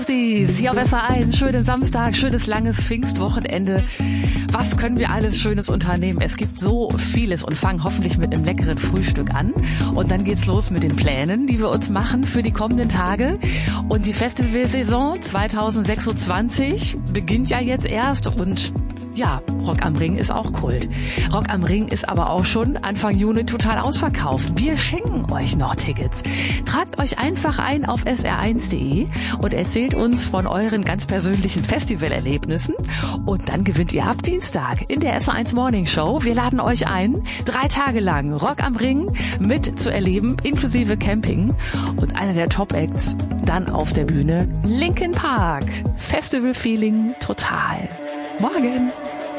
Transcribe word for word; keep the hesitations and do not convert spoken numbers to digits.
Softies, hier auf S R eins, schönen Samstag, schönes langes Pfingstwochenende. Was können wir alles Schönes unternehmen? Es gibt so vieles und fangen hoffentlich mit einem leckeren Frühstück an. Und dann geht's los mit den Plänen, die wir uns machen für die kommenden Tage. Und die Festivalsaison zwanzig sechsundzwanzig beginnt ja jetzt erst und ja, Rock am Ring ist auch Kult. Rock am Ring ist aber auch schon Anfang Juni total ausverkauft. Wir schenken euch noch Tickets. Tragt euch einfach ein auf S R eins punkt de und erzählt uns von euren ganz persönlichen Festivalerlebnissen. Und dann gewinnt ihr ab Dienstag in der S R eins Morning Show. Wir laden euch ein, drei Tage lang Rock am Ring mit zu erleben, inklusive Camping. Und einer der Top-Acts dann auf der Bühne, Linkin Park. Festival-Feeling total. Morgen!